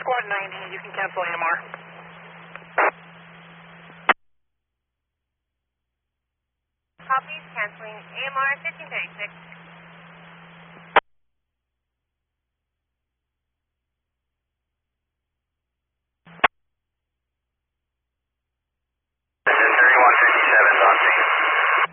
Squad 90, you can cancel AMR. Copies, canceling AMR 1536.